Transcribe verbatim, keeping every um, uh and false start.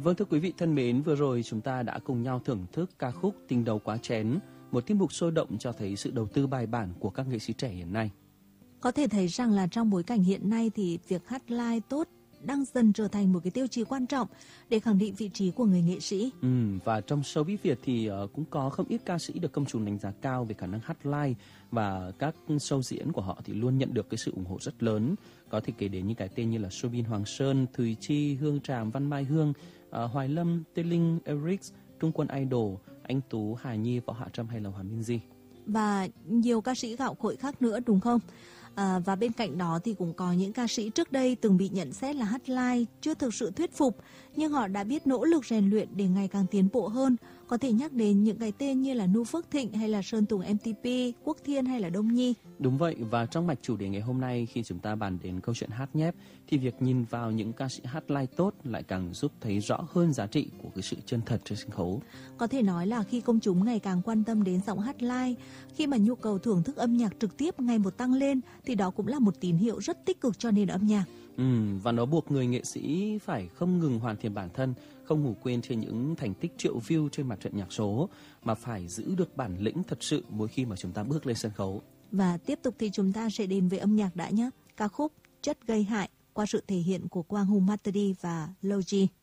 Vâng, thưa quý vị thân mến, vừa rồi chúng ta đã cùng nhau thưởng thức ca khúc Tình Đầu Quá Chén, một tiết mục sôi động cho thấy sự đầu tư bài bản của các nghệ sĩ trẻ hiện nay. Có thể thấy rằng là trong bối cảnh hiện nay thì việc hát live tốt đang dần trở thành một cái tiêu chí quan trọng để khẳng định vị trí của người nghệ sĩ. Ừ, và trong showbiz Việt thì uh, cũng có không ít ca sĩ được công chúng đánh giá cao về khả năng hát live, và các show diễn của họ thì luôn nhận được cái sự ủng hộ rất lớn. Có thể kể đến những cái tên như là Soobin Hoàng Sơn, Thùy Chi, Hương Tràm, Văn Mai Hương, uh, Hoài Lâm, Tê Linh, Eric, Trung Quân Idol, Anh Tú, Hà Nhi, Võ Hạ Trâm hay là Hòa Minzy. Và nhiều ca sĩ gạo cội khác nữa, đúng không? À, và bên cạnh đó thì cũng có những ca sĩ trước đây từng bị nhận xét là hát live chưa thực sự thuyết phục, nhưng họ đã biết nỗ lực rèn luyện để ngày càng tiến bộ hơn. Có thể nhắc đến những cái tên như là Nu Phước Thịnh hay là Sơn Tùng em tê pê, Quốc Thiên hay là Đông Nhi. Đúng vậy, và trong mạch chủ đề ngày hôm nay, khi chúng ta bàn đến câu chuyện hát nhép, thì việc nhìn vào những ca sĩ hát live tốt lại càng giúp thấy rõ hơn giá trị của cái sự chân thật trên sân khấu. Có thể nói là khi công chúng ngày càng quan tâm đến giọng hát live, khi mà nhu cầu thưởng thức âm nhạc trực tiếp ngày một tăng lên, thì đó cũng là một tín hiệu rất tích cực cho nền âm nhạc. Ừ, và nó buộc người nghệ sĩ phải không ngừng hoàn thiện bản thân, không ngủ quên trên những thành tích triệu view trên mặt trận nhạc số, mà phải giữ được bản lĩnh thật sự mỗi khi mà chúng ta bước lên sân khấu. Và tiếp tục thì chúng ta sẽ đến với âm nhạc đã nhé. Ca khúc Chất Gây Hại qua sự thể hiện của Quang Hùng Matteri và Logi.